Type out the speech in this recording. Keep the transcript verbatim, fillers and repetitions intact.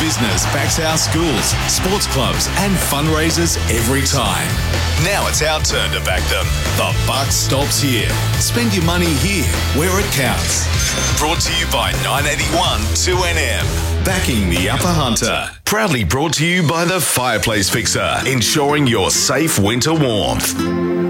business backs our schools, sports clubs and fundraisers every time. Now it's our turn to back them. The buck stops here. Spend your money here, where it counts. Brought to you by nine eighty-one two N M. Backing the Upper Hunter. Proudly brought to you by the Fireplace Fixer, ensuring your safe winter warmth.